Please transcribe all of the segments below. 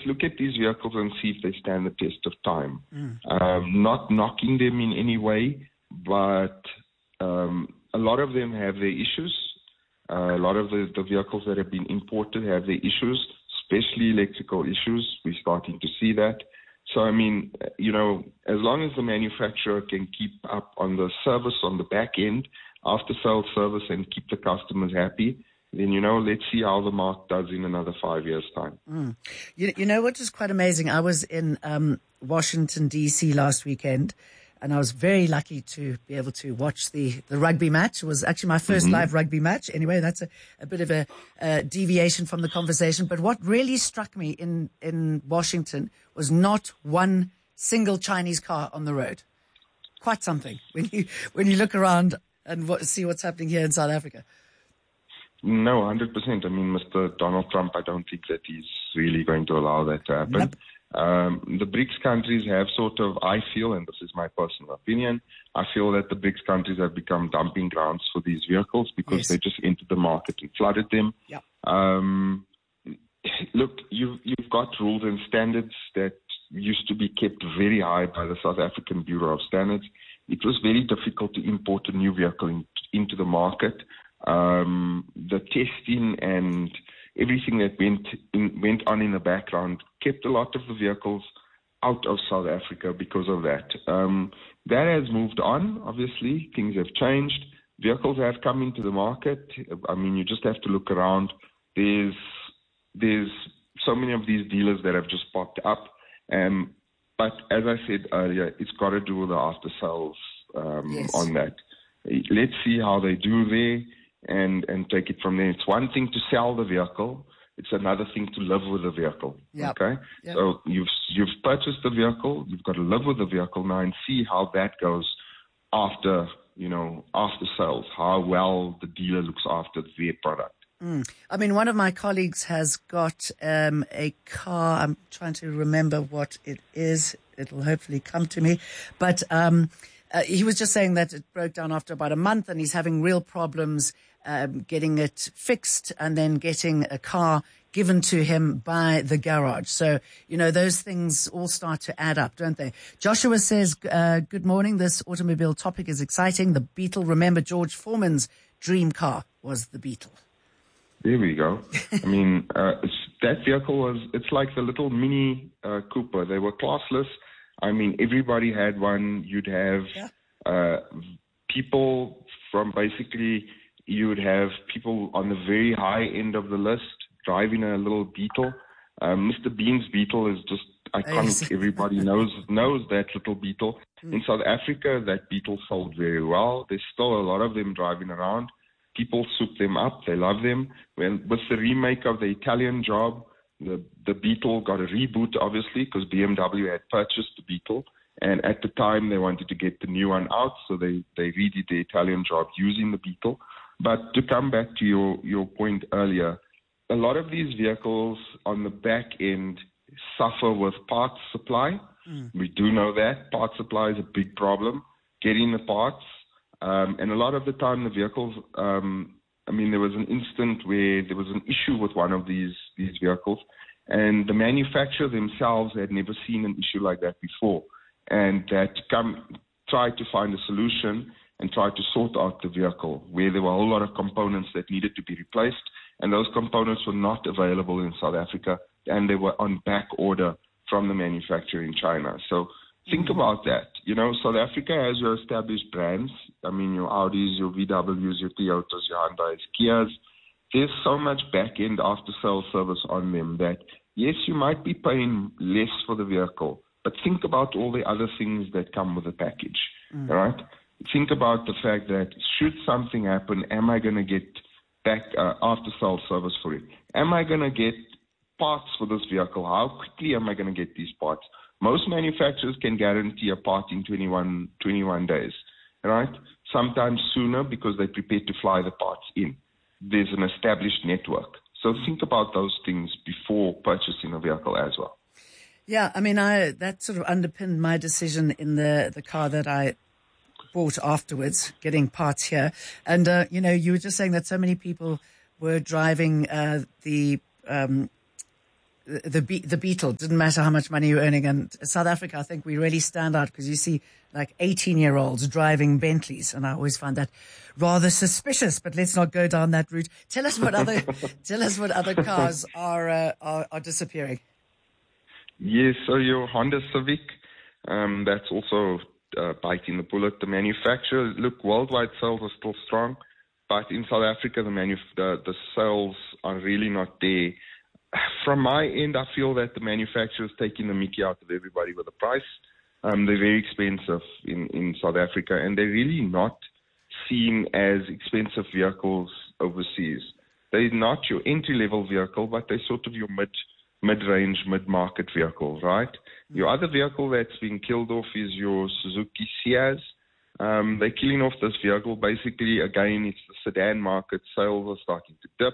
look at these vehicles and see if they stand the test of time. Not knocking them in any way, but a lot of them have their issues. A lot of the vehicles that have been imported have their issues, especially electrical issues. We're starting to see that. So, I mean, as long as the manufacturer can keep up on the service on the back end, after-sales service, and keep the customers happy, then, let's see how the market does in another 5 years' time. You know what is quite amazing? I was in Washington, D.C. last weekend, and I was very lucky to be able to watch the rugby match. It was actually my first live rugby match. Anyway, that's a bit of a deviation from the conversation. But what really struck me in Washington was not one single Chinese car on the road. Quite something when you look around and see what's happening here in South Africa. No, 100%. I mean, Mr. Donald Trump, I don't think that he's really going to allow that to happen. Nope. The BRICS countries have sort of, I feel, and this is my personal opinion, I feel that the BRICS countries have become dumping grounds for these vehicles because they just entered the market and flooded them. Yep. Look, you've got rules and standards that used to be kept very high by the South African Bureau of Standards. It was very difficult to import a new vehicle into the market. The testing and everything that went on in the background kept a lot of the vehicles out of South Africa because of that. That has moved on, obviously. Things have changed. Vehicles have come into the market. I mean, you just have to look around. There's so many of these dealers that have just popped up. But as I said earlier, it's got to do with the after-sales on that. Let's see how they do there and take it from there. It's one thing to sell the vehicle. It's another thing to live with the vehicle. Yep. Okay? Yep. So you've purchased the vehicle. You've got to live with the vehicle now and see how that goes after sales, how well the dealer looks after their product. I mean, one of my colleagues has got a car. I'm trying to remember what it is. It'll hopefully come to me. But he was just saying that it broke down after about a month and he's having real problems getting it fixed and then getting a car given to him by the garage. So, those things all start to add up, don't they? Joshua says, good morning. This automobile topic is exciting. The Beetle. Remember, George Foreman's dream car was the Beetle. There we go. I mean, that vehicle it's like the little mini Cooper. They were classless. I mean, everybody had one. You'd have people from you would have people on the very high end of the list driving a little Beetle. Mr. Bean's Beetle is just iconic. Yes. Everybody knows that little Beetle. In South Africa, that Beetle sold very well. There's still a lot of them driving around. People soup them up. They love them. With the remake of the Italian Job, the Beetle got a reboot, obviously, because BMW had purchased the Beetle. And at the time, they wanted to get the new one out, so they redid the Italian Job using the Beetle. But to come back to your point earlier, a lot of these vehicles on the back end suffer with parts supply. We do know that. Parts supply is a big problem. Getting the parts. And a lot of the time the vehicles, there was an instant where there was an issue with one of these vehicles and the manufacturer themselves had never seen an issue like that before and had tried to find a solution and tried to sort out the vehicle where there were a whole lot of components that needed to be replaced and those components were not available in South Africa and they were on back order from the manufacturer in China. So think about that. South Africa has your established brands. I mean, your Audis, your VWs, your Toyotas, your Hyundais, Kias. There's so much back-end after-sales service on them that, yes, you might be paying less for the vehicle, but think about all the other things that come with the package, all right? Think about the fact that should something happen, am I going to get back after-sales service for it? Am I going to get parts for this vehicle? How quickly am I going to get these parts? Most manufacturers can guarantee a part in 21 days, right? Sometimes sooner because they're prepared to fly the parts in. There's an established network. So think about those things before purchasing a vehicle as well. Yeah, I mean, that sort of underpinned my decision in the car that I bought afterwards, getting parts here. And, you were just saying that so many people were driving the the Beetle. Didn't matter how much money you're earning. And South Africa, I think we really stand out because you see like 18-year-olds driving Bentleys, and I always find that rather suspicious. But let's not go down that route. Tell us what other cars are disappearing. Yes, so your Honda Civic, that's also biting the bullet. The manufacturer, look, worldwide sales are still strong, but in South Africa, the sales are really not there. From my end, I feel that the manufacturer is taking the mickey out of everybody with the price. They're very expensive in South Africa, and they're really not seen as expensive vehicles overseas. They're not your entry-level vehicle, but they're sort of your mid-range, mid-market vehicle, right? Your other vehicle that's being killed off is your Suzuki Ciaz. They're killing off this vehicle. Basically, again, it's the sedan market. Sales are starting to dip.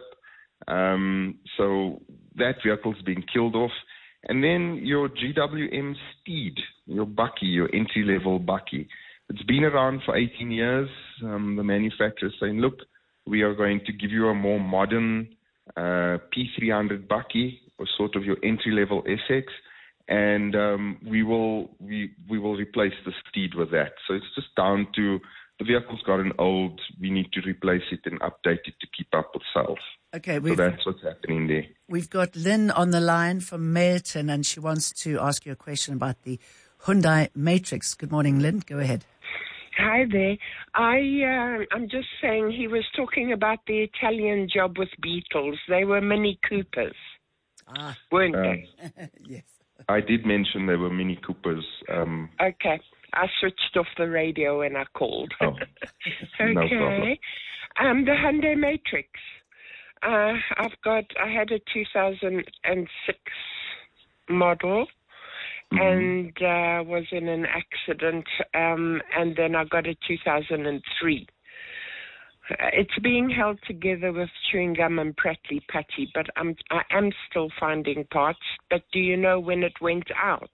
So that vehicle's being killed off. And then your GWM Steed, your Bakkie, your entry-level Bakkie. It's been around for 18 years. The manufacturer's saying, look, we are going to give you a more modern P300 Bakkie, or sort of your entry-level SX, and we will replace the Steed with that. So it's just down to the vehicle's gotten old. We need to replace it and update it to keep up with sales. Okay, so that's what's happening there. We've got Lynn on the line from Milton, and she wants to ask you a question about the Hyundai Matrix. Good morning, Lynn. Go ahead. Hi there. I'm just saying he was talking about the Italian job with Beetles. They were Mini Coopers, weren't they? Yes. I did mention they were Mini Coopers. Okay. I switched off the radio when I called. Oh, okay. No problem. The Hyundai Matrix. I had a 2006 model. And was in an accident, and then I got a 2003. It's being held together with chewing gum and Pratley Putty, but I am still finding parts. But do you know when it went out?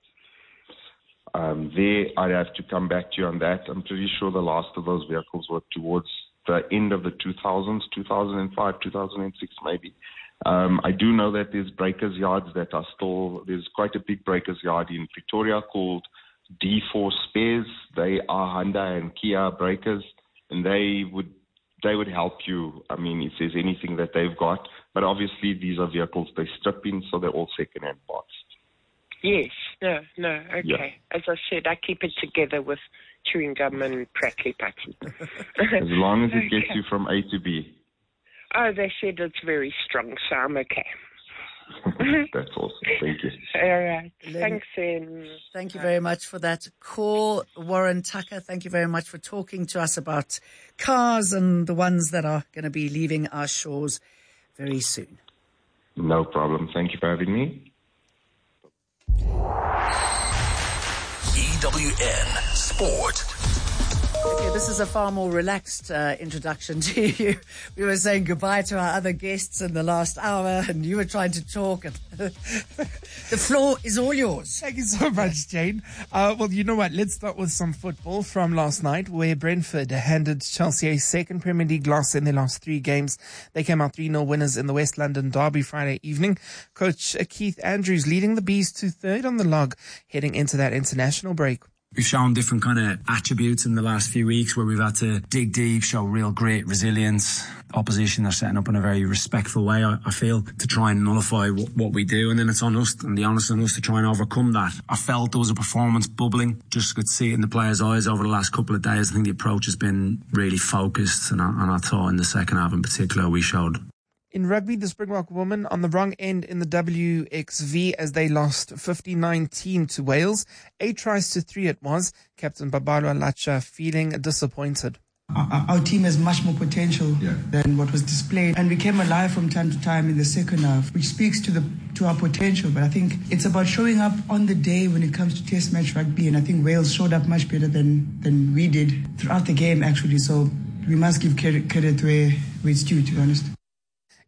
I'd have to come back to you on that. I'm pretty sure the last of those vehicles were towards the end of the 2000s, 2005, 2006 maybe. I do know that there's breakers yards that are still, there's quite a big breakers yard in Pretoria called D4 Spares. They are Hyundai and Kia breakers, and they would help you, I mean, if there's anything that they've got. But obviously these are vehicles they strip in, so they're all second-hand parts. Yes, no, okay. Yeah. As I said, I keep it together with chewing gum and Pratley Putty. As long as it gets you from A to B. Oh, they said it's very strong, so I'm okay. That's awesome. Thank you. All right. Lynn, thanks, thank you very much for that call. Warren Tucker, thank you very much for talking to us about cars and the ones that are going to be leaving our shores very soon. No problem. Thank you for having me. EWN Sport. Okay, this is a far more relaxed introduction to you. We were saying goodbye to our other guests in the last hour, and you were trying to talk. And the floor is all yours. Thank you so much, Jane. Well, you know what? Let's start with some football from last night, where Brentford handed Chelsea a second Premier League loss in their last 3 games. They came out 3-0 winners in the West London derby Friday evening. Coach Keith Andrews leading the Bees to 3rd on the log, heading into that international break. We've shown different kind of attributes in the last few weeks where we've had to dig deep, show real great resilience. Opposition are setting up in a very respectful way, I feel, to try and nullify what we do. And then it's on us, and the onus on us to try and overcome that. I felt there was a performance bubbling. Just could see it in the players' eyes over the last couple of days. I think the approach has been really focused, and I thought in the second half in particular we showed. In rugby, the Springbok women on the wrong end in the WXV as they lost 50-19 to Wales. 8 tries to 3 it was. Captain Babalwa Lacha feeling disappointed. Our team has much more potential than what was displayed, and we came alive from time to time in the second half, which speaks to our potential. But I think it's about showing up on the day when it comes to Test match rugby, and I think Wales showed up much better than we did throughout the game, actually. So we must give credit where it's due, to be honest.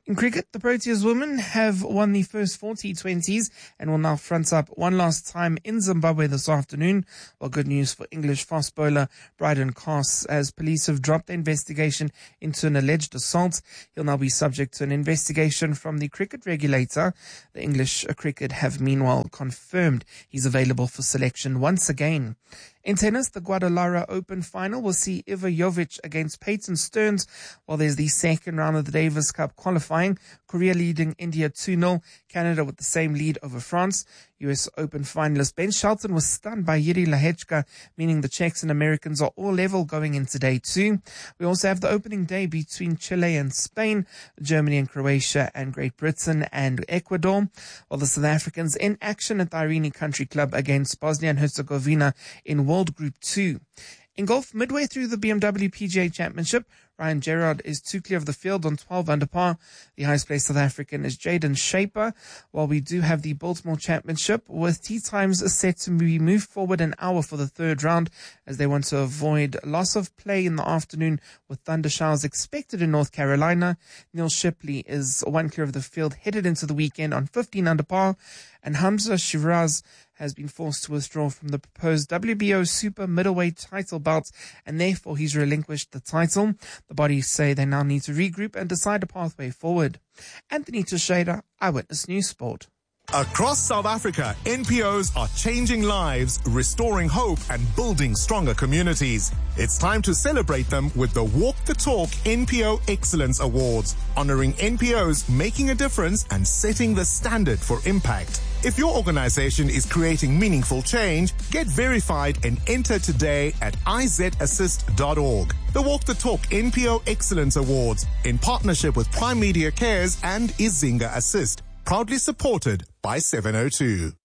In cricket, the Proteas women have won the first 4 T20s and will now front up one last time in Zimbabwe this afternoon. Well, good news for English fast bowler Bryden Carse, as police have dropped the investigation into an alleged assault. He'll now be subject to an investigation from the cricket regulator. The English cricket have meanwhile confirmed he's available for selection once again. In tennis, the Guadalajara Open final will see Iva Jovic against Peyton Stearns, while there's the second round of the Davis Cup qualifying. Korea leading India 2-0, Canada with the same lead over France. US Open finalist Ben Shelton was stunned by Yuri Lahechka, meaning the Czechs and Americans are all level going into day 2. We also have the opening day between Chile and Spain, Germany and Croatia, and Great Britain and Ecuador, while the South Africans in action at the Irene Country Club against Bosnia and Herzegovina in World Group 2. In golf, midway through the BMW PGA Championship, Ryan Gerrard is 2 clear of the field on 12 under par. The highest placed South African is Jaden Shaper, while we do have the Baltimore Championship with tee times set to be moved forward an hour for the third round, as they want to avoid loss of play in the afternoon with thunder showers expected in North Carolina. Neil Shipley is 1 clear of the field headed into the weekend on 15 under par, and Hamza Shiraz has been forced to withdraw from the proposed WBO super middleweight title bout, and therefore he's relinquished the title. The bodies say they now need to regroup and decide a pathway forward. Anthony Teixeira, Eyewitness News Sport. Across South Africa, NPOs are changing lives, restoring hope, and building stronger communities. It's time to celebrate them with the Walk the Talk NPO Excellence Awards, honoring NPOs making a difference and setting the standard for impact. If your organization is creating meaningful change, get verified and enter today at izassist.org. The Walk the Talk NPO Excellence Awards, in partnership with Prime Media Cares and Izinga Assist, proudly supported by 702.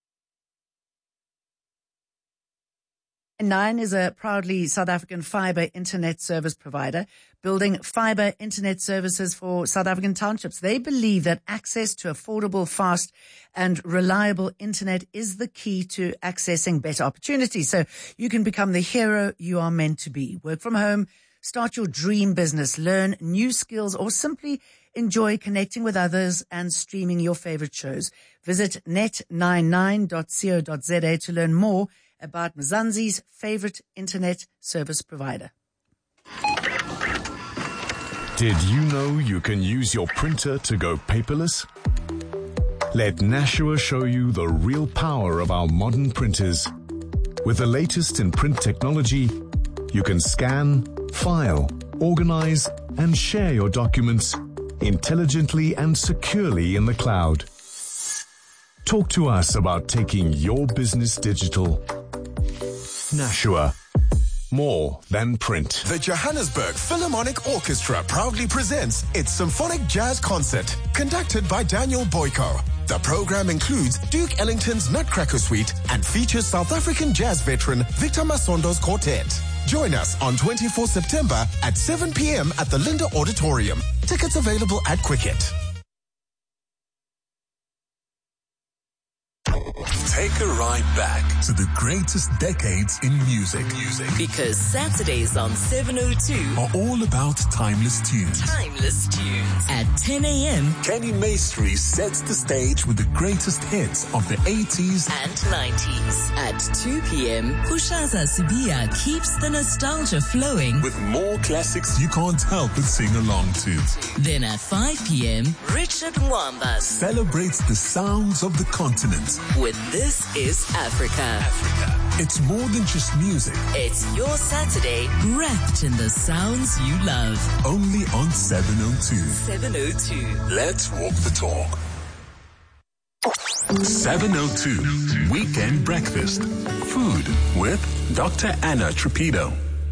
9 is a proudly South African fibre internet service provider building fibre internet services for South African townships. They believe that access to affordable, fast and reliable internet is the key to accessing better opportunities. So you can become the hero you are meant to be. Work from home, start your dream business, learn new skills, or simply enjoy connecting with others and streaming your favorite shows. Visit net99.co.za to learn more about Mzansi's favorite internet service provider. Did you know you can use your printer to go paperless? Let Nashua show you the real power of our modern printers. With the latest in print technology, you can scan, file, organize, and share your documents intelligently and securely in the cloud. Talk to us about taking your business digital. Nashua. More than print. The Johannesburg Philharmonic Orchestra proudly presents its Symphonic Jazz Concert, conducted by Daniel Boyko. The program includes Duke Ellington's Nutcracker Suite and features South African jazz veteran Victor Masondo's quartet. Join us on 24 September at 7 p.m. at the Linda Auditorium. Tickets available at Quicket. Take a ride back to the greatest decades in music. Because Saturdays on 702 are all about timeless tunes. At 10 a.m. Kenny Maestri sets the stage with the greatest hits of the 80s and 90s. At 2 p.m. Kushaza Sibia keeps the nostalgia flowing with more classics you can't help but sing along to. Then at 5 p.m. Richard Mwamba celebrates the sounds of the continent with This is Africa. It's more than just music. It's your Saturday wrapped in the sounds you love. Only on 702. 702. Let's walk the talk. 702 Weekend Breakfast. Food with Dr. Anna Trapido.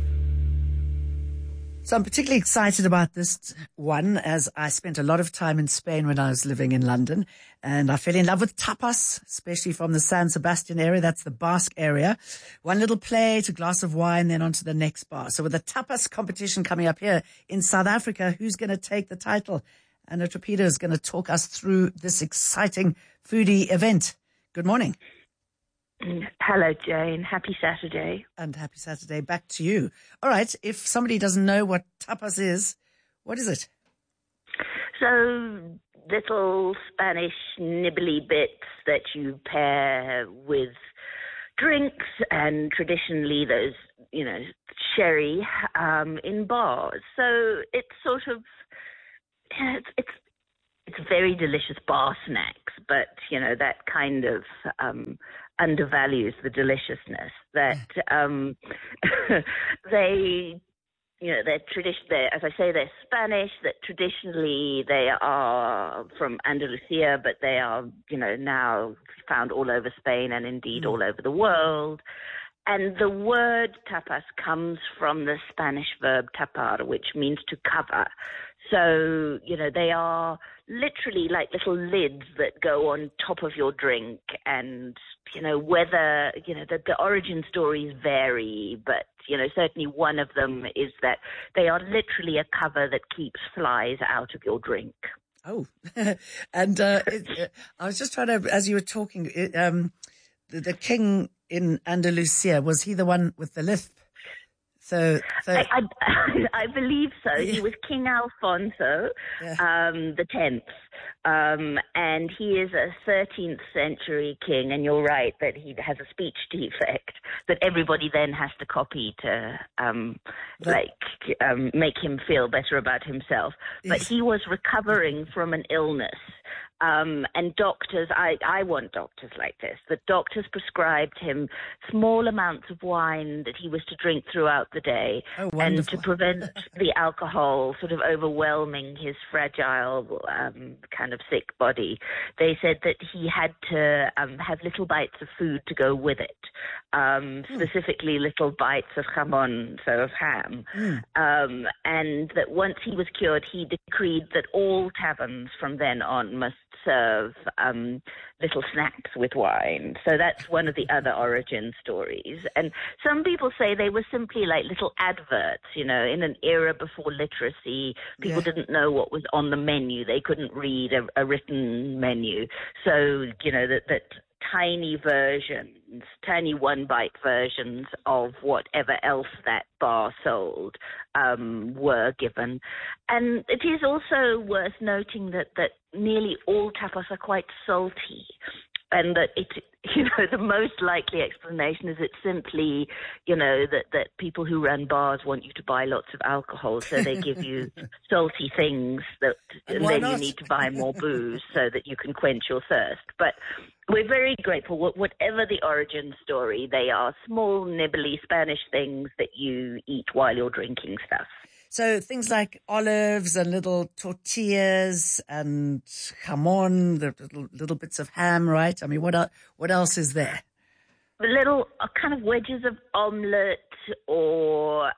So I'm particularly excited about this one, as I spent a lot of time in Spain when I was living in London, and I fell in love with tapas, especially from the San Sebastian area. That's the Basque area. One little plate, a glass of wine, then on to the next bar. So with the tapas competition coming up here in South Africa, who's going to take the title? Anna Trapido is going to talk us through this exciting foodie event. Good morning. Hello, Jane. Happy Saturday. And happy Saturday back to you. All right, if somebody doesn't know what tapas is, what is it? So little Spanish nibbly bits that you pair with drinks, and traditionally those, sherry in bars. So it's sort of, it's very delicious bar snacks, but that kind of undervalues the deliciousness that they're as I say, they're Spanish, that traditionally they are from Andalusia, but they are, now found all over Spain and indeed all over the world. And the word tapas comes from the Spanish verb tapar, which means to cover. So, they are literally like little lids that go on top of your drink. And, whether, the origin stories vary, but, certainly one of them is that they are literally a cover that keeps flies out of your drink. Oh, and I was just trying to, as you were talking, the king in Andalusia, was he the one with the lisp? So I believe so. Yeah. He was King Alfonso, the 10th, and he is a 13th century king. And you're right that he has a speech defect that everybody then has to copy to make him feel better about himself. Yes. But he was recovering from an illness. And doctors, I want doctors like this. The doctors prescribed him small amounts of wine that he was to drink throughout the day, and to prevent the alcohol sort of overwhelming his fragile, kind of sick body. They said that he had to have little bites of food to go with it, specifically little bites of jamon, so of ham, and that once he was cured, he decreed that all taverns from then on must serve little snacks with wine. So that's one of the other origin stories. And some people say they were simply like little adverts, in an era before literacy. People didn't know what was on the menu. They couldn't read a written menu. So, that tiny versions, tiny one-bite versions of whatever else that bar sold were given. And it is also worth noting that nearly all tapas are quite salty, and that the most likely explanation is it's simply, that people who run bars want you to buy lots of alcohol, so they give you salty things that then you need to buy more booze so that you can quench your thirst. But we're very grateful. Whatever the origin story, they are small, nibbly Spanish things that you eat while you're drinking stuff. So things like olives and little tortillas and jamon, the little bits of ham, right? I mean, what else is there? Little kind of wedges of omelette, or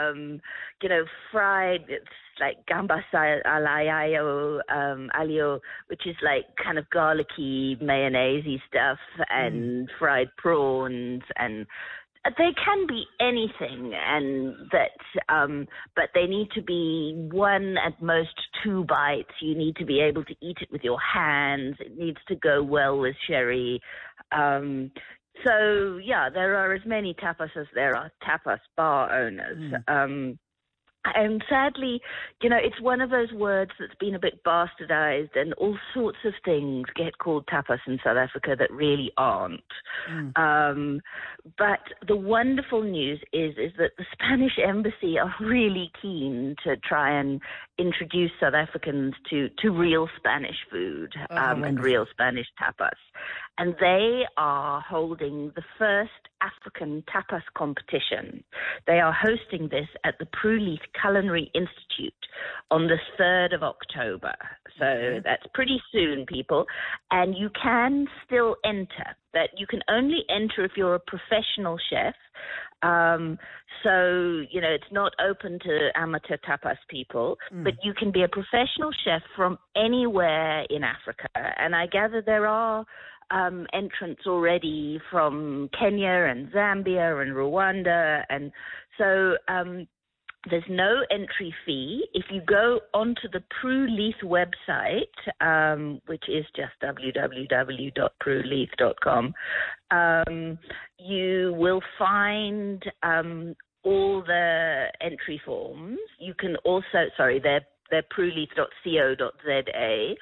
fried. It's like gambas al alio, which is like kind of garlicky, mayonnaise-y stuff, and fried prawns, and they can be anything, and but they need to be one, at most 2 bites. You need to be able to eat it with your hands. It needs to go well with sherry. So there are as many tapas as there are tapas bar owners. And sadly, it's one of those words that's been a bit bastardized, and all sorts of things get called tapas in South Africa that really aren't. But the wonderful news is that the Spanish embassy are really keen to try and introduce South Africans to real Spanish food and real Spanish tapas. And they are holding the first African tapas competition. They are hosting this at the Pruleith Culinary Institute on the 3rd of October. So that's pretty soon, people. And you can still enter. But you can only enter if you're a professional chef. So, it's not open to amateur tapas people, but you can be a professional chef from anywhere in Africa. And I gather there are entrants already from Kenya and Zambia and Rwanda. And so there's no entry fee. If you go onto the Pruleith website, which is just www.pruleith.com, you will find all the entry forms. You can also, they're they're pruleith.co.za.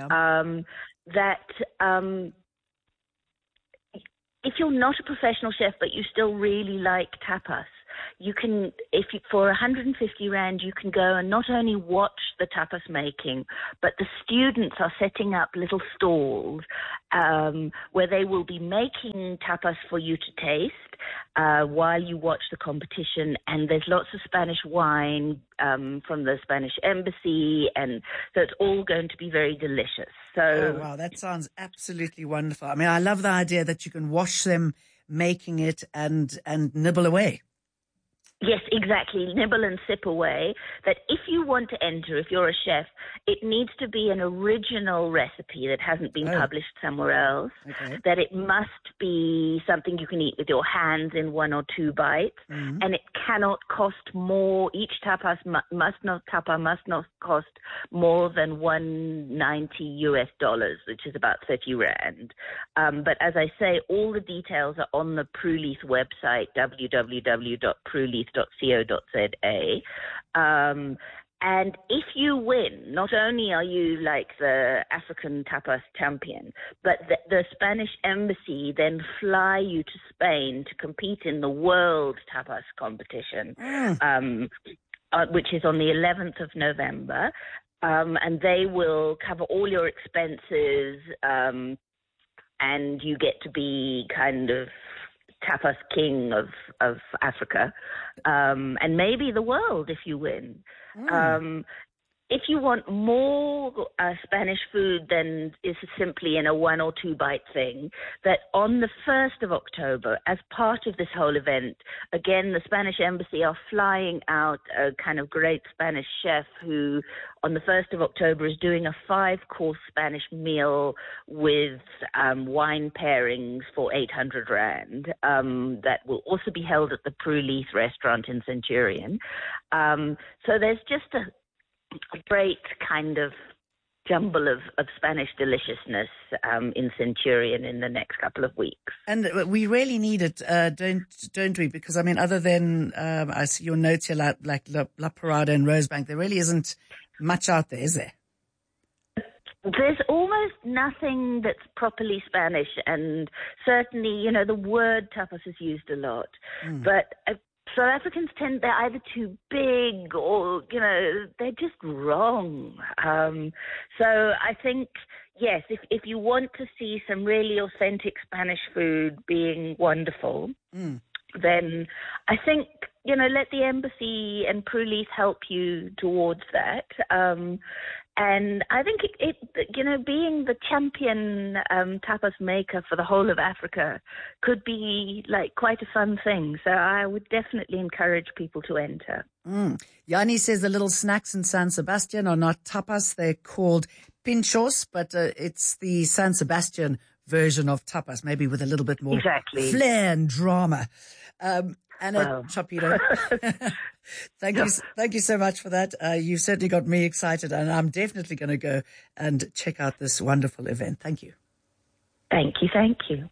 If you're not a professional chef but you still really like tapas, you can, for 150 Rand, you can go and not only watch the tapas making, but the students are setting up little stalls where they will be making tapas for you to taste while you watch the competition. And there's lots of Spanish wine from the Spanish embassy, and so it's all going to be very delicious. So, wow, that sounds absolutely wonderful. I mean, I love the idea that you can watch them making it and nibble away. Yes, exactly. Nibble and sip away. That if you want to enter, if you're a chef, it needs to be an original recipe that hasn't been published somewhere else. Okay. That it must be something you can eat with your hands in 1 or 2 bites, and it cannot cost more. Each tapas must not cost more than $190, which is about 30 Rand. But as I say, all the details are on the Pruleith website, www.pruleith.co.za. And if you win, not only are you like the African tapas champion, but the Spanish embassy then fly you to Spain to compete in the World Tapas competition, which is on the 11th of November. And they will cover all your expenses, and you get to be kind of tapas king of Africa, and maybe the world if you win. If you want more Spanish food than is simply in a 1 or 2 bite thing, that on the 1st of October, as part of this whole event, again, the Spanish embassy are flying out a kind of great Spanish chef who, on the 1st of October, is doing a 5-course Spanish meal with wine pairings for 800 Rand. That will also be held at the Pruleith restaurant in Centurion. So there's just a great kind of jumble of Spanish deliciousness in Centurion in the next couple of weeks. And we really need it, don't we? Because, I mean, other than I see your notes here, like La Parada and Rosebank, there really isn't much out there, is there? There's almost nothing that's properly Spanish, and certainly, you know, the word tapas is used a lot. But South Africans they're either too big or, you know, they're just wrong. So I think, yes, if you want to see some really authentic Spanish food being wonderful, then I think, you know, let the embassy and Pruleith help you towards that. And I think it you know, being the champion tapas maker for the whole of Africa could be like quite a fun thing. So I would definitely encourage people to enter. Yanni says the little snacks in San Sebastian are not tapas. They're called pinchos, but it's the San Sebastian version of tapas, maybe with a little bit more flair and drama. Anna Chapito, thank you so much for that. You've certainly got me excited, and I'm definitely going to go and check out this wonderful event. Thank you. Thank you.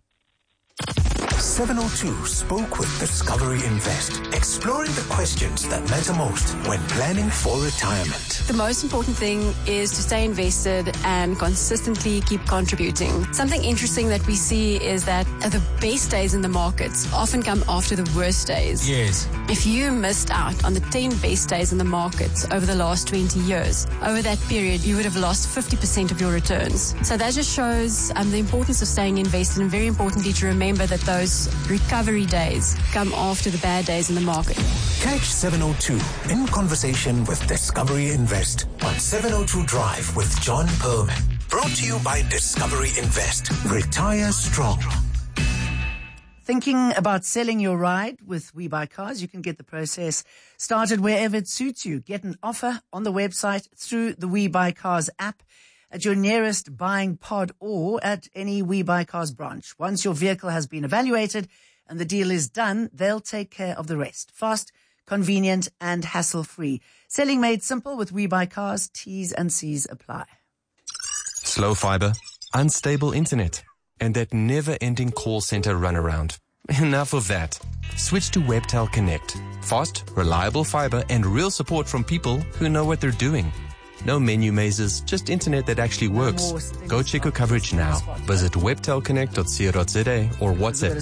702 spoke with Discovery Invest, exploring the questions that matter most when planning for retirement. The most important thing is to stay invested and consistently keep contributing. Something interesting that we see is that the best days in the markets often come after the worst days. Yes. If you missed out on the 10 best days in the markets over the last 20 years, over that period, you would have lost 50% of your returns. So that just shows the importance of staying invested, and very importantly to remember that those recovery days come after the bad days in the market. Catch 702 in conversation with Discovery Invest on 702 Drive with John Perlman. Brought to you by Discovery Invest. Retire strong. Thinking about selling your ride with WeBuyCars? You can get the process started wherever it suits you. Get an offer on the website, through the WeBuyCars app, at your nearest buying pod, or at any WeBuyCars branch. Once your vehicle has been evaluated and the deal is done, they'll take care of the rest. Fast, convenient, and hassle-free. Selling made simple with WeBuyCars. T's and C's apply. Slow fiber, unstable internet, and that never-ending call center runaround. Enough of that. Switch to Webtel Connect. Fast, reliable fiber, and real support from people who know what they're doing. No menu mazes, just internet that actually works. Go check your coverage now. Visit webtelconnect.co.za or WhatsApp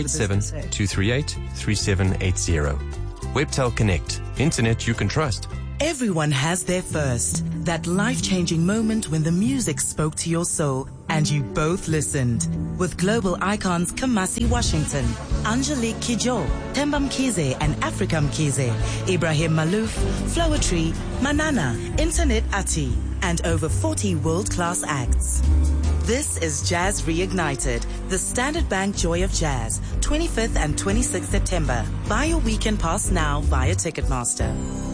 087-238-3780. Webtel Connect. Internet you can trust. Everyone has their first. That life-changing moment when the music spoke to your soul and you both listened. With global icons Kamasi Washington, Angelique Kidjo, Themba Mkhize and Africa Mkhize, Ibrahim Malouf, Flowetree, Manana, Internet Ati, and over 40 world-class acts. This is Jazz Reignited, the Standard Bank Joy of Jazz, 25th and 26th September. Buy your weekend pass now via Ticketmaster.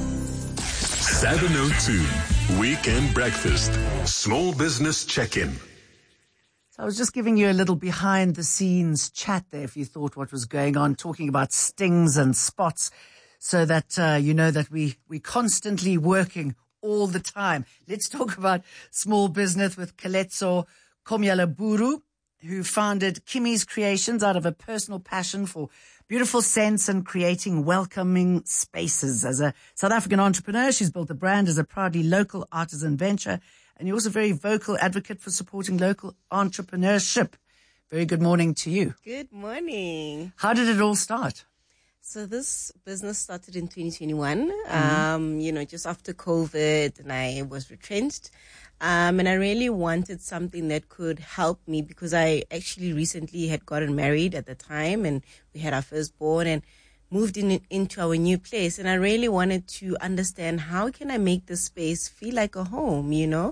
702 Weekend Breakfast, Small Business Check-in. So I was just giving you a little behind-the-scenes chat there, if you thought what was going on, talking about stings and spots, so that you know that we're constantly working all the time. Let's talk about small business with Kaletso Komyalaburu, who founded Kimmy's Creations out of a personal passion for beautiful scents and creating welcoming spaces. As a South African entrepreneur, she's built the brand as a proudly local artisan venture, and you're also a very vocal advocate for supporting local entrepreneurship. Very good morning to you. Good morning. How did it all start? So this business started in 2021, just after COVID, and I was retrenched. And I really wanted something that could help me because I actually recently had gotten married at the time, and we had our firstborn and moved into our new place. And I really wanted to understand, how can I make this space feel like a home,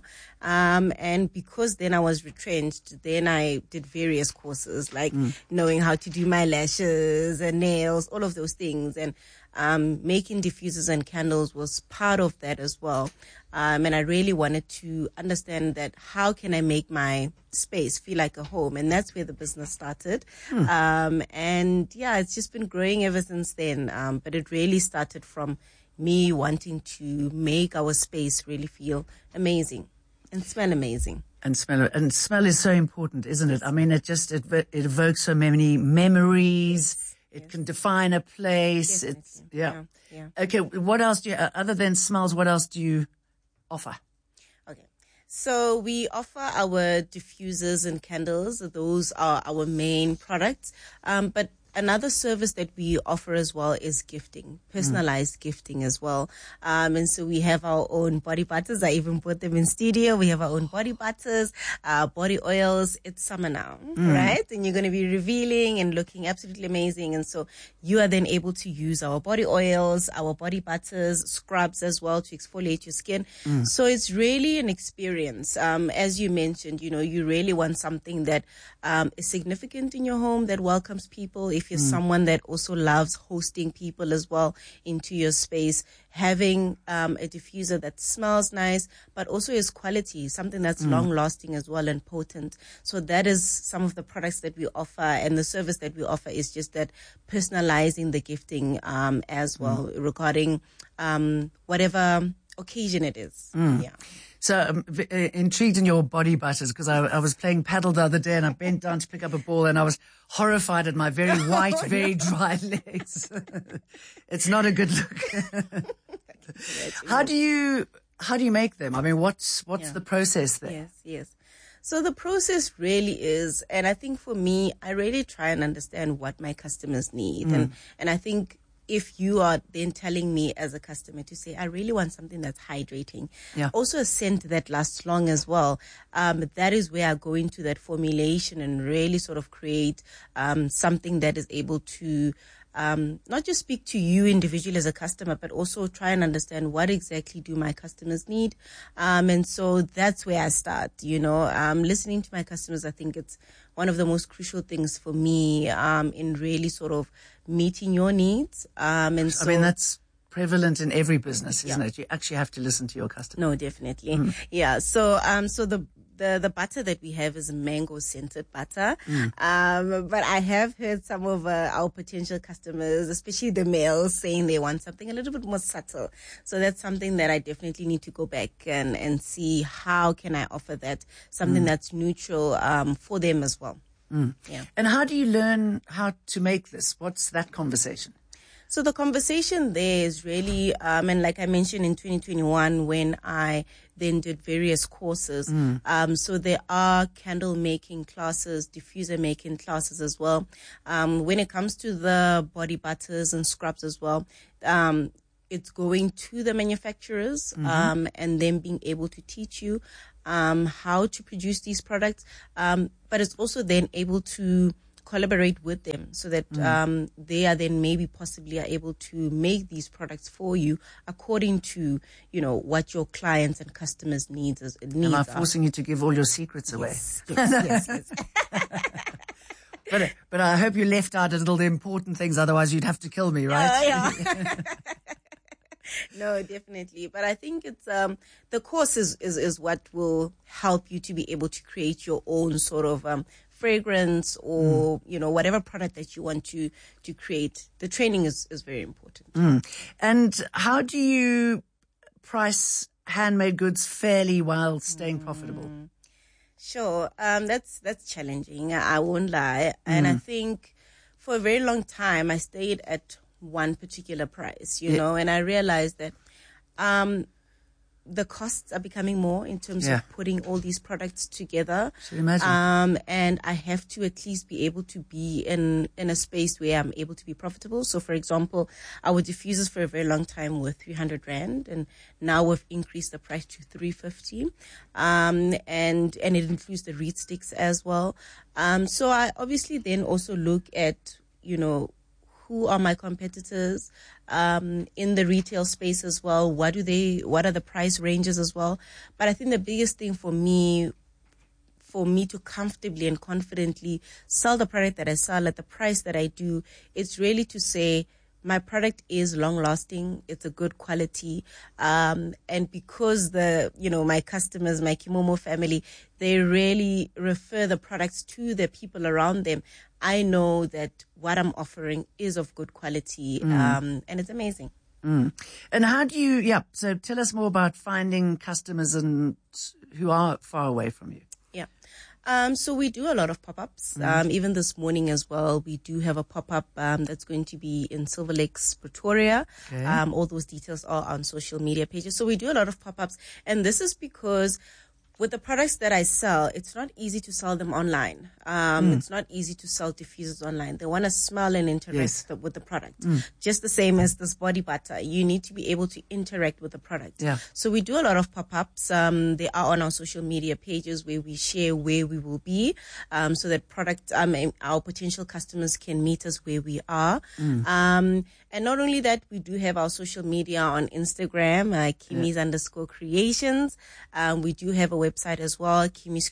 and because then I was retrenched, then I did various courses like knowing how to do my lashes and nails, all of those things. And making diffusers and candles was part of that as well. And I really wanted to understand that, how can I make my space feel like a home? And that's where the business started. It's just been growing ever since then. But it really started from me wanting to make our space really feel amazing and smell amazing. And smell is so important, isn't it? I mean, it evokes so many memories. It can define a place. Yeah. Okay. What else do you, other than smells, what else do you offer? Okay. So we offer our diffusers and candles. Those are our main products. But another service that we offer as well is gifting, personalized gifting as well. And so we have our own body butters. I even put them in studio. We have our own body butters, body oils. It's summer now, right? And you're going to be revealing and looking absolutely amazing. And so you are then able to use our body oils, our body butters, scrubs as well to exfoliate your skin. So it's really an experience. As you mentioned, you really want something that is significant in your home, that welcomes people. If you're someone that also loves hosting people as well into your space, having a diffuser that smells nice, but also is quality, something that's long-lasting as well and potent. So that is some of the products that we offer, and the service that we offer is just that, personalizing the gifting as well, regarding whatever occasion it is. Yeah. So I'm intrigued in your body butters, because I was playing paddle the other day and I bent down to pick up a ball and I was horrified at my very white, very dry legs. It's not a good look. How do you make them? I mean, what's the process there? Yes. So the process really is, and I think for me, I really try and understand what my customers need. And I think, if you are then telling me as a customer to say, I really want something that's hydrating, also a scent that lasts long as well, that is where I go into that formulation and really sort of create something that is able to not just speak to you individually as a customer, but also try and understand what exactly do my customers need. And so that's where I start, listening to my customers. I think it's one of the most crucial things for me in really sort of meeting your needs. And so, I mean, that's prevalent in every business, isn't it? You actually have to listen to your customer. No, definitely. Yeah. So the butter that we have is a mango scented butter. But I have heard some of our potential customers, especially the males, saying they want something a little bit more subtle. So that's something that I definitely need to go back and see, how can I offer that, something that's neutral for them as well. Yeah. And how do you learn how to make this? What's that conversation? So the conversation there is really, and like I mentioned in 2021, when I then did various courses. So there are candle making classes, diffuser making classes as well. When it comes to the body butters and scrubs as well, it's going to the manufacturers and then being able to teach you how to produce these products. But it's also then able to collaborate with them so that they are then maybe possibly are able to make these products for you according to, what your clients and customers needs Am I forcing you to give all your secrets away? Yes. But I hope you left out a little the important things, otherwise you'd have to kill me, right? Yeah. No, definitely. But I think it's the course is what will help you to be able to create your own sort of fragrance or whatever product that you want to create. The training is very important. And how do you price handmade goods fairly while staying profitable? Sure. That's challenging. I won't lie. And I think for a very long time I stayed at one particular price, and I realized that the costs are becoming more in terms of putting all these products together. So imagine. And I have to at least be able to be in a space where I'm able to be profitable. So, for example, our diffusers for a very long time were 300 Rand, and now we've increased the price to 350. And it includes the reed sticks as well. So I obviously then also look at, who are my competitors in the retail space as well? What are the price ranges as well? But I think the biggest thing for me to comfortably and confidently sell the product that I sell at the price that I do, it's really to say my product is long lasting, it's a good quality, and because my customers, my Kimomo family, they really refer the products to the people around them, I know that what I'm offering is of good quality, and it's amazing. And how do you, so tell us more about finding customers and who are far away from you. So we do a lot of pop-ups. Even this morning as well, we do have a pop-up that's going to be in Silver Lakes, Pretoria. Okay. All those details are on social media pages. So we do a lot of pop-ups. And this is because with the products that I sell, it's not easy to sell them online. It's not easy to sell diffusers online. They want to smell and interact with the product. Just the same as this body butter. You need to be able to interact with the product. Yeah. So we do a lot of pop-ups. They are on our social media pages where we share where we will be, so that our potential customers can meet us where we are. And not only that, we do have our social media on Instagram, Kimis_creations. We do have a website as well,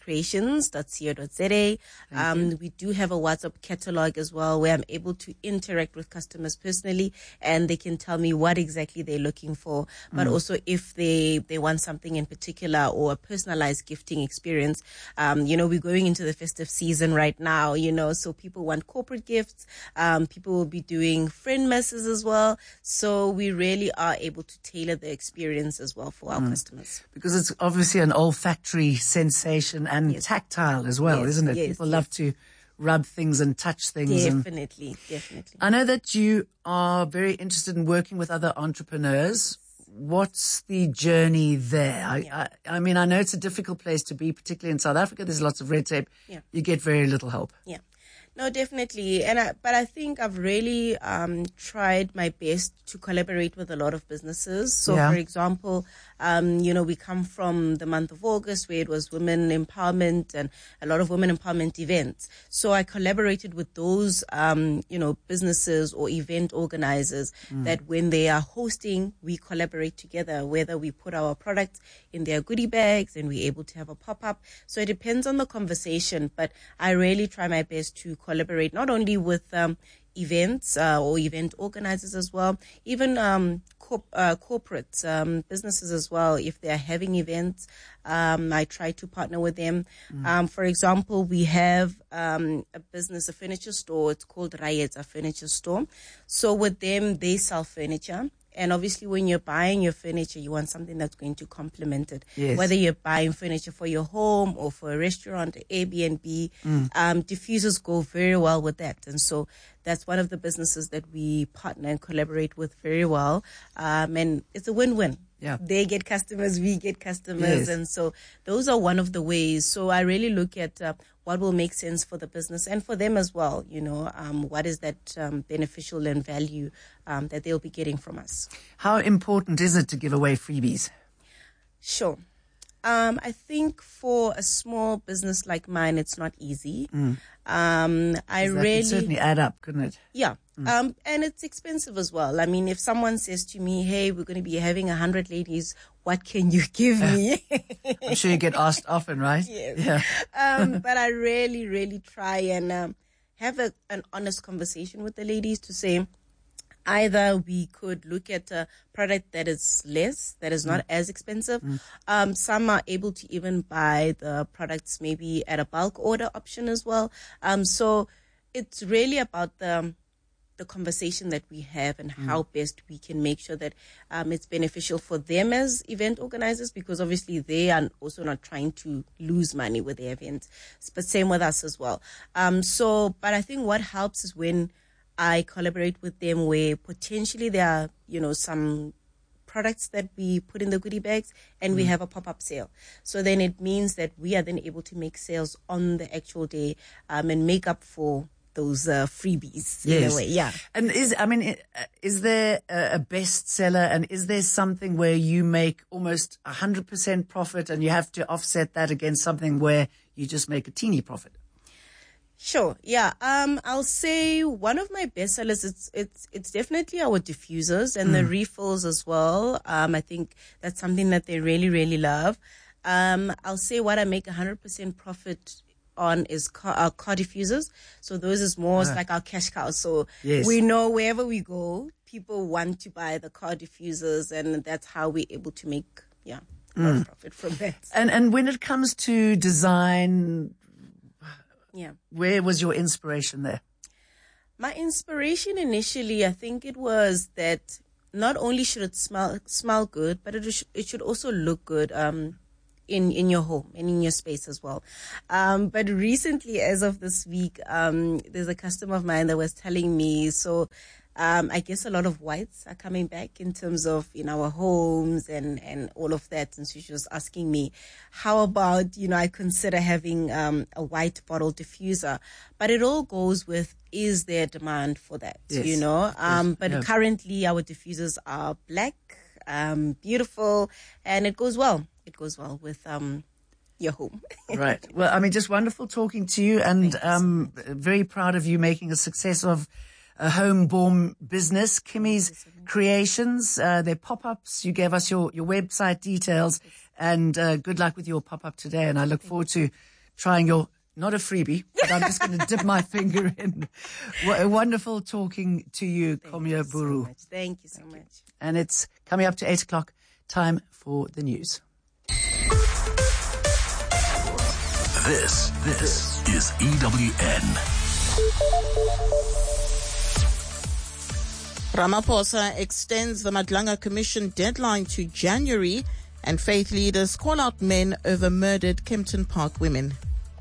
kimiscreations.co.za. We do have a WhatsApp catalog as well, where I'm able to interact with customers personally, and they can tell me what exactly they're looking for, but also if they want something in particular or a personalized gifting experience. We're going into the festive season right now, so people want corporate gifts. People will be doing friend messes as well. So we really are able to tailor the experience as well for our customers. Because it's obviously an olfactory sensation and tactile as well, isn't it? People love to rub things and touch things. Definitely. I know that you are very interested in working with other entrepreneurs. What's the journey there? I mean, I know it's a difficult place to be, particularly in South Africa. There's lots of red tape. You get very little help. No, definitely. But I think I've really tried my best to collaborate with a lot of businesses. So, for example, we come from the month of August where it was women empowerment and a lot of women empowerment events. So I collaborated with those, businesses or event organizers that when they are hosting, we collaborate together, whether we put our products in their goodie bags and we're able to have a pop-up. So it depends on the conversation, but I really try my best to collaborate not only with events or event organizers as well, even corporate businesses as well. If they are having events, I try to partner with them. For example, we have a business, a furniture store. It's called Rayet's, a furniture store. So with them, they sell furniture. And obviously, when you're buying your furniture, you want something that's going to complement it. Yes. Whether you're buying furniture for your home or for a restaurant, Airbnb, diffusers go very well with that. And so that's one of the businesses that we partner and collaborate with very well. And it's a win-win. Yeah. They get customers, we get customers. Yes. And so those are one of the ways. So I really look at what will make sense for the business and for them as well. What is that beneficial and value that they'll be getting from us. How important is it to give away freebies? Sure. I think for a small business like mine, it's not easy. That could certainly add up, couldn't it? Yeah. And it's expensive as well. I mean, if someone says to me, hey, we're going to be having 100 ladies, what can you give me? I'm sure you get asked often, right? Yes. Yeah. But I really, really try and have an honest conversation with the ladies to say, either we could look at a product that is less, that is not as expensive. Some are able to even buy the products maybe at a bulk order option as well. So it's really about the conversation that we have and how best we can make sure that it's beneficial for them as event organizers, because obviously they are also not trying to lose money with their events, but same with us as well. But I think what helps is when I collaborate with them where potentially there are, some products that we put in the goodie bags and we have a pop-up sale. So then it means that we are then able to make sales on the actual day and make up for those freebies in a way. Yeah. And is there a bestseller, and is there something where you make almost 100% profit and you have to offset that against something where you just make a teeny profit? Sure. Yeah. I'll say one of my best sellers, it's definitely our diffusers and the refills as well. I think that's something that they really, really love. I'll say what I make 100% profit on is our car diffusers. So those is more like our cash cows. So we know wherever we go, people want to buy the car diffusers, and that's how we're able to make, a lot of profit from that. And when it comes to design, yeah, where was your inspiration there? My inspiration initially, I think it was that not only should it smell good, but it should also look good in your home and in your space as well. But recently, as of this week, there's a customer of mine that was telling me, so I guess a lot of whites are coming back in terms of in our homes and all of that. And so she was asking me, how about, I consider having a white bottle diffuser? But it all goes with, is there demand for that? Yes. But currently our diffusers are black, beautiful, and it goes well. It goes well with your home. Right. Well, just wonderful talking to you, and very proud of you making a success of a home-born business, Kimmy's Creations. They're pop-ups. You gave us your website details, and good luck with your pop-up today. And I look forward to trying your, not a freebie, but I'm just going to dip my finger in. Wonderful talking to you, Komya Buru. Thank you so much. And it's coming up to 8 o'clock, time for the news. This is EWN. Ramaphosa extends the Madlanga Commission deadline to January, and faith leaders call out men over murdered Kempton Park women.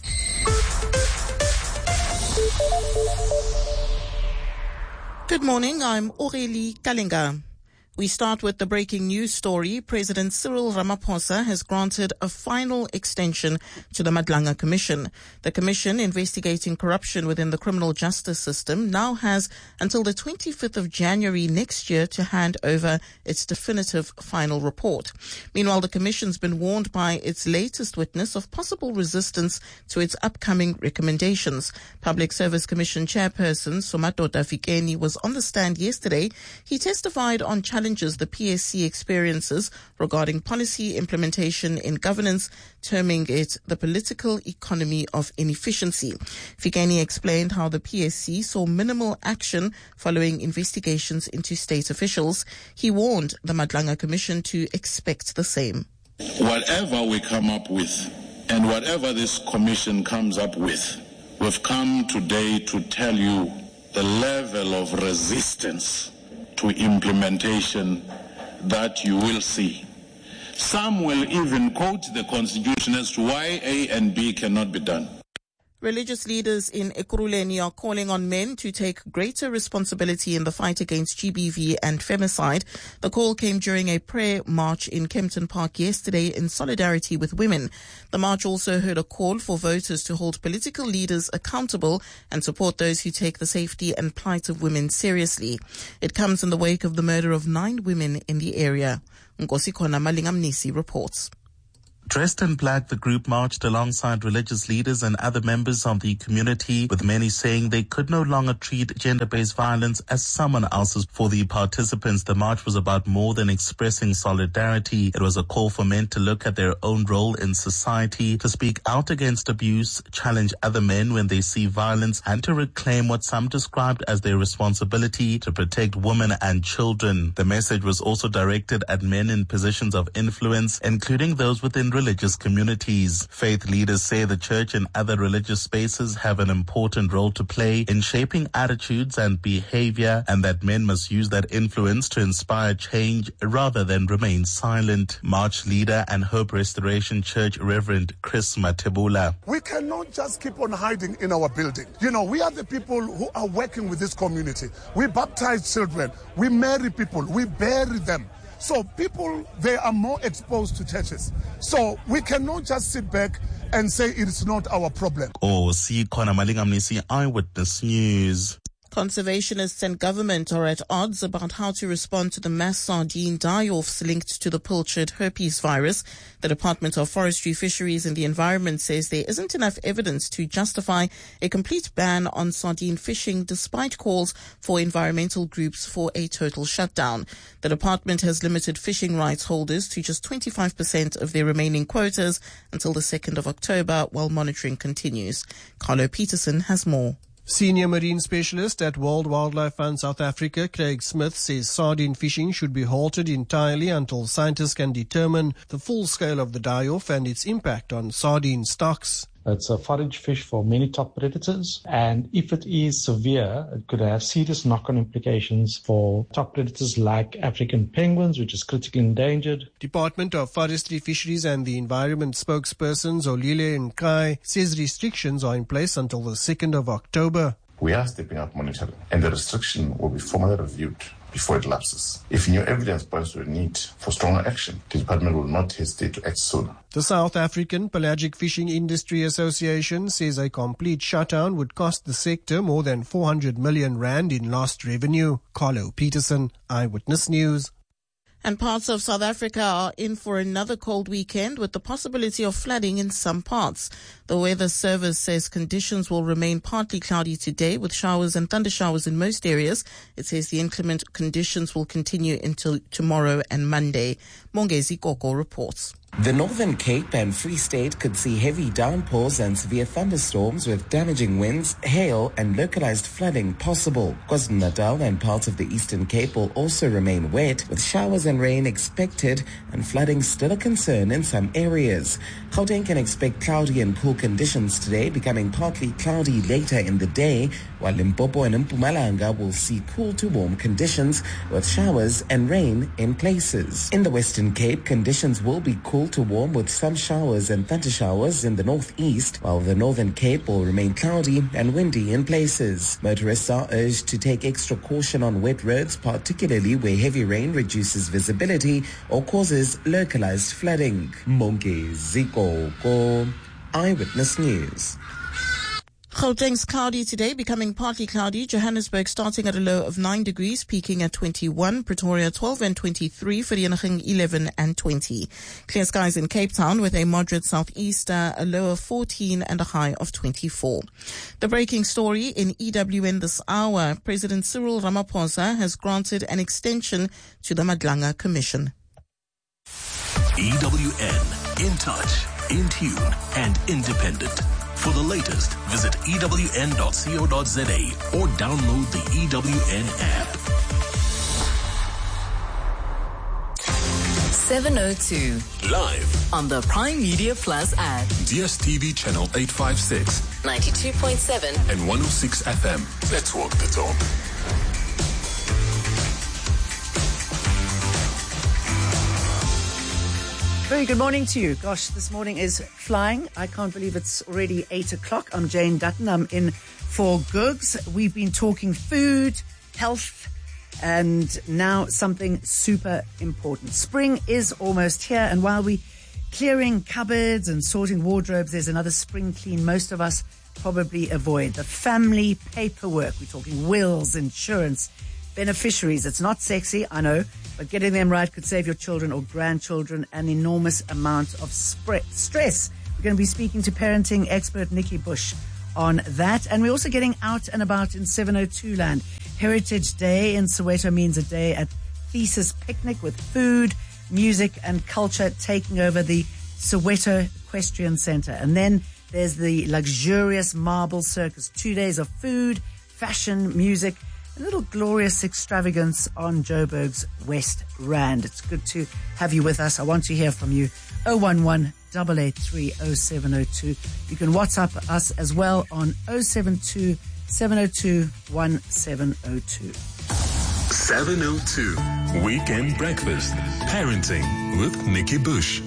Good morning, I'm Aurélie Kalinga. We start with the breaking news story. President Cyril Ramaphosa has granted a final extension to the Madlanga Commission. The commission investigating corruption within the criminal justice system now has until the 25th of January next year to hand over its definitive final report. Meanwhile, the commission's been warned by its latest witness of possible resistance to its upcoming recommendations. Public Service Commission Chairperson Somadoda Fikeni was on the stand yesterday. He testified on challenges the PSC experiences regarding policy implementation in governance, terming it the political economy of inefficiency. Fikeni explained how the PSC saw minimal action following investigations into state officials. He warned the Madlanga Commission to expect the same. Whatever we come up with and whatever this commission comes up with, we've come today to tell you the level of resistance to implementation that you will see. Some will even quote the Constitution as to why A and B cannot be done. Religious leaders in Ekurhuleni are calling on men to take greater responsibility in the fight against GBV and femicide. The call came during a prayer march in Kempton Park yesterday in solidarity with women. The march also heard a call for voters to hold political leaders accountable and support those who take the safety and plight of women seriously. It comes in the wake of the murder of 9 women in the area. Nkosikona Malingamnisi reports. Dressed in black, the group marched alongside religious leaders and other members of the community, with many saying they could no longer treat gender-based violence as someone else's. For the participants, the march was about more than expressing solidarity. It was a call for men to look at their own role in society, to speak out against abuse, challenge other men when they see violence, and to reclaim what some described as their responsibility to protect women and children. The message was also directed at men in positions of influence, including those within religious communities. Faith leaders say the church and other religious spaces have an important role to play in shaping attitudes and behavior, and that men must use that influence to inspire change rather than remain silent. March leader and Hope Restoration Church Reverend Chris Matebula. We cannot just keep on hiding in our building. We are the people who are working with this community. We baptize children, we marry people, we bury them. So people, they are more exposed to churches. So we cannot just sit back and say it is not our problem. Nkosikona Malingamnisi, Eyewitness News. Conservationists and government are at odds about how to respond to the mass sardine die-offs linked to the pilchard herpes virus. The Department of Forestry, Fisheries and the Environment says there isn't enough evidence to justify a complete ban on sardine fishing, despite calls for environmental groups for a total shutdown. The department has limited fishing rights holders to just 25% of their remaining quotas until the 2nd of October, while monitoring continues. Carlo Peterson has more. Senior marine specialist at World Wildlife Fund South Africa, Craig Smith, says sardine fishing should be halted entirely until scientists can determine the full scale of the die-off and its impact on sardine stocks. It's a forage fish for many top predators, and if it is severe, it could have serious knock-on implications for top predators like African penguins, which is critically endangered. Department of Forestry, Fisheries and the Environment spokesperson Zolile Nkai says restrictions are in place until the 2nd of October. We are stepping up monitoring, and the restriction will be formally reviewed before it lapses. If new evidence points to a need for stronger action, the department will not hesitate to act sooner. The South African Pelagic Fishing Industry Association says a complete shutdown would cost the sector more than 400 million rand in lost revenue. Carlo Peterson, Eyewitness News. And parts of South Africa are in for another cold weekend with the possibility of flooding in some parts. The Weather Service says conditions will remain partly cloudy today with showers and thundershowers in most areas. It says the inclement conditions will continue until tomorrow and Monday. Mongezi Koko reports. The Northern Cape and Free State could see heavy downpours and severe thunderstorms with damaging winds, hail and localized flooding possible. KwaZulu-Natal and parts of the Eastern Cape will also remain wet, with showers and rain expected and flooding still a concern in some areas. Gauteng can expect cloudy and cool conditions today, becoming partly cloudy later in the day, while Limpopo and Mpumalanga will see cool to warm conditions with showers and rain in places. In the Western Cape, conditions will be cool to warm with some showers and thundershowers in the northeast, while the Northern Cape will remain cloudy and windy in places. Motorists are urged to take extra caution on wet roads, particularly where heavy rain reduces visibility or causes localized flooding. Mongezi Koko, Eyewitness News. Gauteng's cloudy today, becoming partly cloudy. Johannesburg starting at a low of 9 degrees, peaking at 21. Pretoria 12 and 23. Vereeniging 11 and 20. Clear skies in Cape Town with a moderate southeaster, a low of 14 and a high of 24. The breaking story in EWN this hour. President Cyril Ramaphosa has granted an extension to the Madlanga Commission. EWN, in touch, in tune and independent. For the latest, visit ewn.co.za or download the EWN app. 702. Live on the Prime Media Plus app. DSTV channel 856. 92.7 and 106 FM. Let's walk the talk. Very good morning to you. Gosh, this morning is flying. I can't believe it's already 8 o'clock. I'm Jane Dutton. I'm in for Googs. We've been talking food, health, and now something super important. Spring is almost here, and while we clearing cupboards and sorting wardrobes, there's another spring clean most of us probably avoid. The family paperwork. We're talking wills, insurance, beneficiaries. It's not sexy, I know, but getting them right could save your children or grandchildren an enormous amount of stress. We're going to be speaking to parenting expert Nikki Bush on that. And we're also getting out and about in 702 land. Heritage Day in Soweto means a day at Thesis Picnic with food, music and culture taking over the Soweto Equestrian Centre. And then there's the luxurious Marble Circus. 2 days of food, fashion, music, a little glorious extravagance on Joburg's West Rand. It's good to have you with us. I want to hear from you. 011-883-0702. You can WhatsApp us as well on 072-702-1702. 702 Weekend Breakfast. Parenting with Nikki Bush.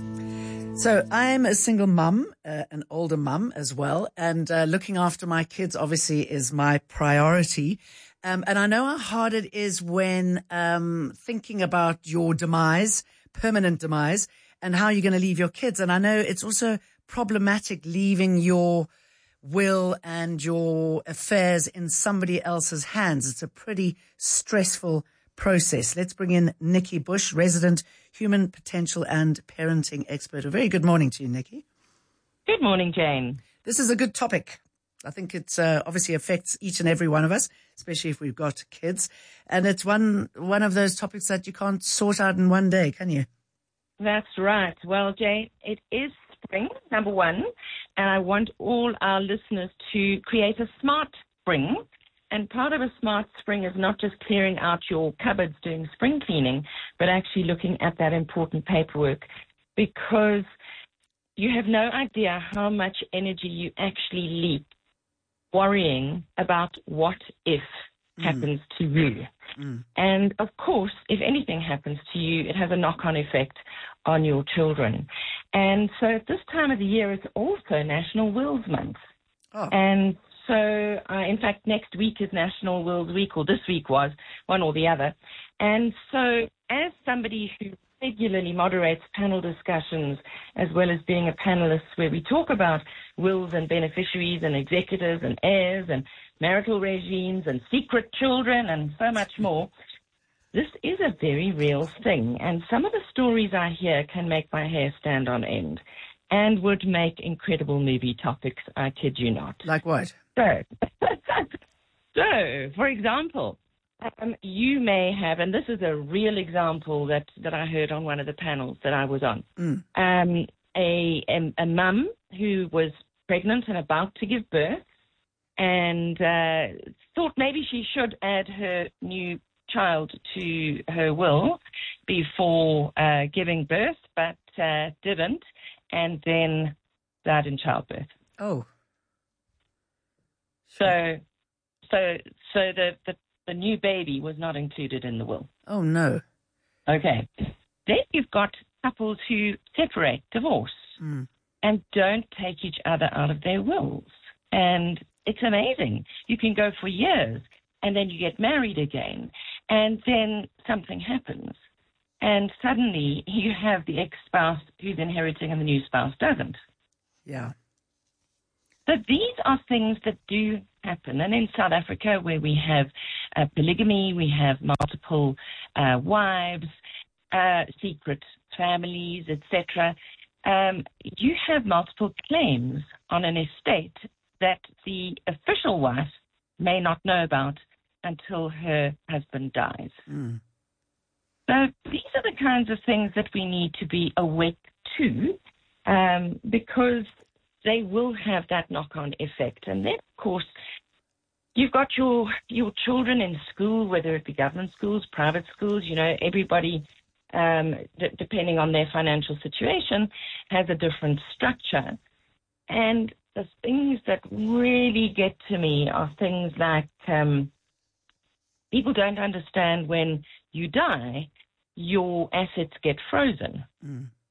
So I'm a single mum, an older mum as well, and looking after my kids obviously is my priority. And I know how hard it is when thinking about your demise, permanent demise, and how you're going to leave your kids. And I know it's also problematic leaving your will and your affairs in somebody else's hands. It's a pretty stressful process. Let's bring in Nikki Bush, resident human potential and parenting expert. A very good morning to you, Nikki. Good morning, Jane. This is a good topic. I think it obviously affects each and every one of us, especially if we've got kids. And it's one of those topics that you can't sort out in one day, can you? That's right. Well, Jane, it is spring, number one, and I want all our listeners to create a smart spring. And part of a smart spring is not just clearing out your cupboards doing spring cleaning, but actually looking at that important paperwork, because you have no idea how much energy you actually leak worrying about what if happens to you. And of course, if anything happens to you, it has a knock-on effect on your children. And so at this time of the year, it's also National Wills Month. And so, in fact, next week is National Wills Week, or this week was, one or the other. And so as somebody who regularly moderates panel discussions, as well as being a panelist where we talk about wills and beneficiaries and executors and heirs and marital regimes and secret children and so much more, this is a very real thing. And some of the stories I hear can make my hair stand on end and would make incredible movie topics, I kid you not. Like what? So, for example, you may have, and this is a real example that I heard on one of the panels that I was on, a mum who was pregnant and about to give birth and thought maybe she should add her new child to her will before giving birth, but didn't, and then died in childbirth. Oh. So the new baby was not included in the will. Oh, no. Okay. Then you've got couples who separate, divorce, and don't take each other out of their wills. And it's amazing. You can go for years, and then you get married again, and then something happens. And suddenly you have the ex-spouse who's inheriting and the new spouse doesn't. Yeah. So these are things that do happen. And in South Africa, where we have polygamy, we have multiple wives, secret families, etc., you have multiple claims on an estate that the official wife may not know about until her husband dies. So these are the kinds of things that we need to be awake to, because they will have that knock-on effect. And then, of course, you've got your children in school, whether it be government schools, private schools, everybody, depending on their financial situation, has a different structure. And the things that really get to me are things like people don't understand when you die, your assets get frozen.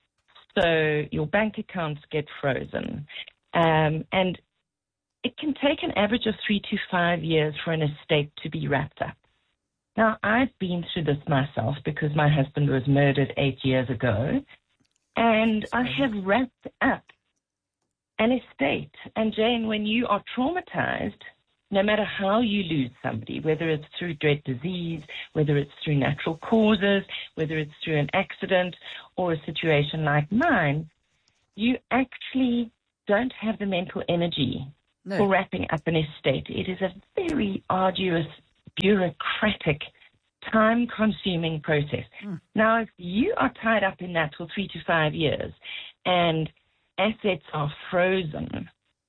So your bank accounts get frozen. And it can take an average of 3 to 5 years for an estate to be wrapped up. Now, I've been through this myself because my husband was murdered 8 years ago, and I have wrapped up an estate. And Jane, when you are traumatized, no matter how you lose somebody, whether it's through dread disease, whether it's through natural causes, whether it's through an accident or a situation like mine, you actually don't have the mental energy for wrapping up an estate. It is a very arduous, bureaucratic, time-consuming process. Now, if you are tied up in that for 3 to 5 years and assets are frozen,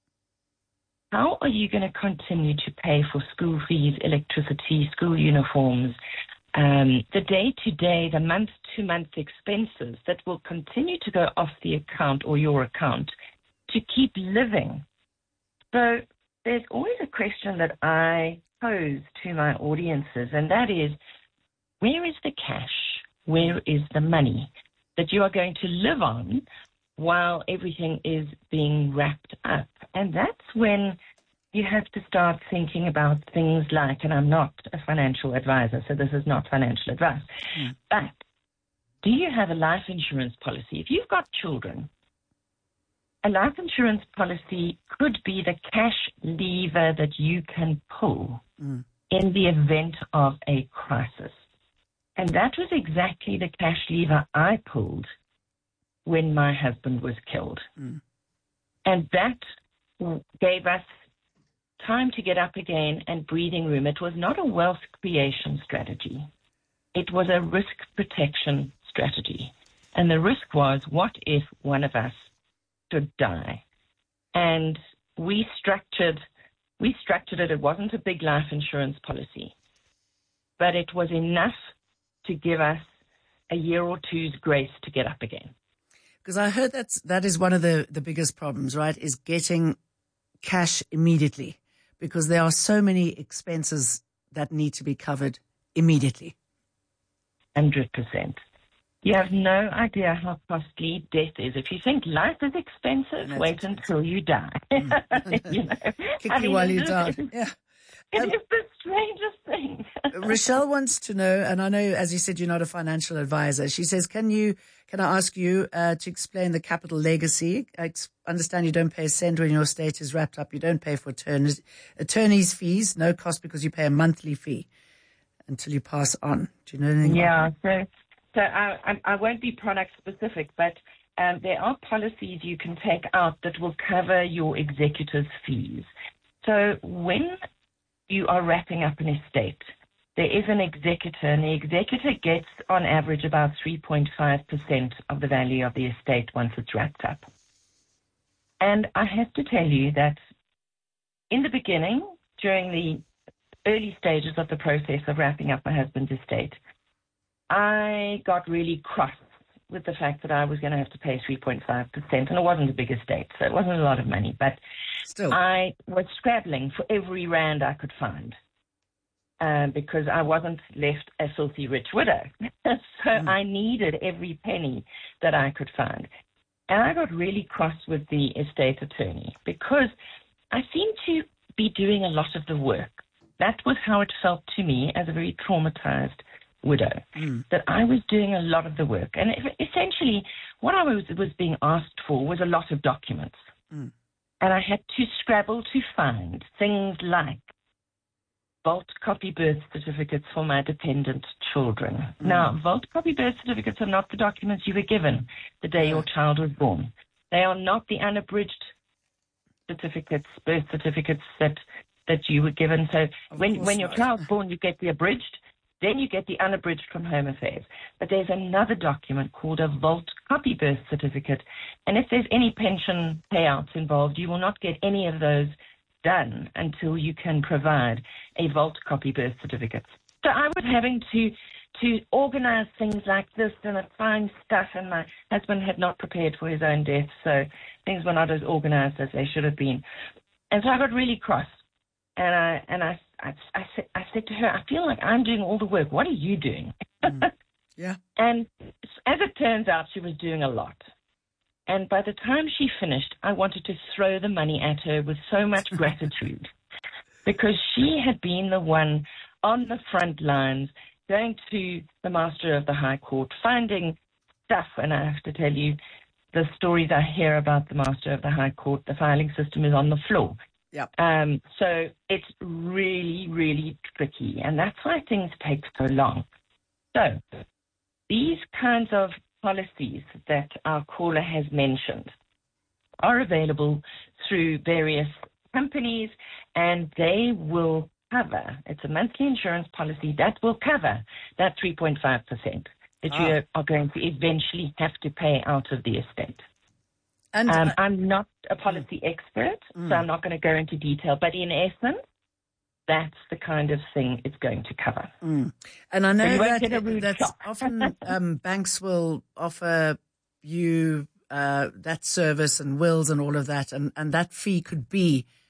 how are you going to continue to pay for school fees, electricity, school uniforms, the day-to-day, the month-to-month expenses that will continue to go off the account or your account to keep living? So there's always a question that I pose to my audiences, and that is, where is the cash? Where is the money that you are going to live on while everything is being wrapped up? And that's when you have to start thinking about things like, and I'm not a financial advisor, so this is not financial advice, but do you have a life insurance policy? If you've got children, a life insurance policy could be the cash lever that you can pull in the event of a crisis. And that was exactly the cash lever I pulled when my husband was killed. And that gave us time to get up again and breathing room. It was not a wealth creation strategy. It was a risk protection strategy. And the risk was, what if one of us should die? And we structured it. It wasn't a big life insurance policy, but it was enough to give us a year or two's grace to get up again. Because I heard that is one of the biggest problems, right, is getting cash immediately, because there are so many expenses that need to be covered immediately. 100%. You have no idea how costly death is. If you think life is expensive, wait until you die. You know? Kick you while you die. Yeah. It is the strangest thing. Rochelle wants to know, and I know, as you said, you're not a financial advisor. She says, can I ask you to explain the capital legacy? I understand you don't pay a cent when your estate is wrapped up. You don't pay for attorney's fees, no cost, because you pay a monthly fee until you pass on. Do you know anything about that? So I won't be product specific, but there are policies you can take out that will cover your executor's fees. So when you are wrapping up an estate, there is an executor, and the executor gets on average about 3.5% of the value of the estate once it's wrapped up. And I have to tell you that in the beginning, during the early stages of the process of wrapping up my husband's estate, I got really cross with the fact that I was going to have to pay 3.5%, and it wasn't a big estate, so it wasn't a lot of money, but still, I was scrabbling for every rand I could find because I wasn't left a filthy rich widow. So I needed every penny that I could find. And I got really cross with the estate attorney because I seemed to be doing a lot of the work. That was how it felt to me as a very traumatized widow, that I was doing a lot of the work. And essentially, what I was being asked for was a lot of documents. And I had to scrabble to find things like vault copy birth certificates for my dependent children. Now, vault copy birth certificates are not the documents you were given the day your child was born. They are not the unabridged certificates, birth certificates that you were given. So when your child's born, you get the abridged. Then you get the unabridged from Home Affairs. But there's another document called a vault copy birth certificate. And if there's any pension payouts involved, you will not get any of those done until you can provide a vault copy birth certificate. So I was having to organize things like this and find stuff, and my husband had not prepared for his own death, so things were not as organized as they should have been. And so I got really cross. And I said to her, I feel like I'm doing all the work. What are you doing? Yeah. And as it turns out, she was doing a lot. And by the time she finished, I wanted to throw the money at her with so much gratitude because she had been the one on the front lines, going to the Master of the High Court, finding stuff. And I have to tell you, the stories I hear about the Master of the High Court, the filing system is on the floor. Yep. So it's really, really tricky. And that's why things take so long. So these kinds of policies that our caller has mentioned are available through various companies, and they will cover, it's a monthly insurance policy that will cover that 3.5% that you are going to eventually have to pay out of the estate. And I'm not a policy expert, so I'm not going to go into detail, but in essence, that's the kind of thing it's going to cover. And I know that's often banks will offer you that service and wills and all of that, and that fee could be